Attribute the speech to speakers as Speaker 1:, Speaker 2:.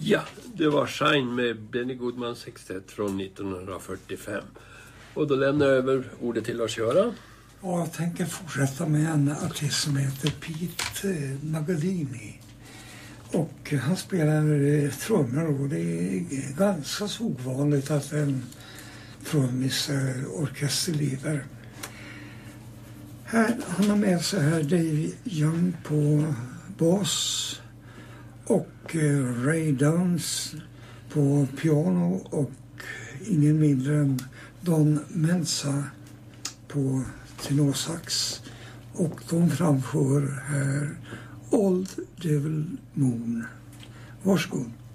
Speaker 1: Ja, det var Shine med Benny Goodman sextett från 1945. Och då lämnar jag över ordet till Lars-Göran.
Speaker 2: Ja, jag tänker fortsätta med en artist som heter Pete Magalini. Och han spelar trummor och det är ganska så ovanligt att en trummis är orkesterledare. Han har med sig här Dave Young på bas och Ray Downs på piano och ingen mindre än Don Mensa på tenorsax. Och de framför här Old Devil Moon. Varsågod.